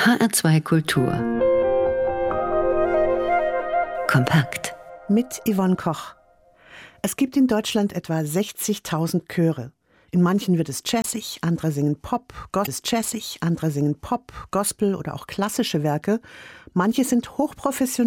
HR2 Kultur. Kompakt. Mit Yvonne Koch. Es gibt in Deutschland etwa 60.000 Chöre. In manchen wird es jazzig, andere singen Pop, Gospel oder auch klassische Werke. Manche sind hochprofessionell